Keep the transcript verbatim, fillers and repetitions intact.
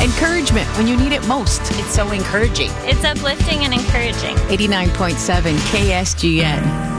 Encouragement when you need it most. It's so encouraging. It's uplifting and encouraging. eighty-nine point seven K S G N.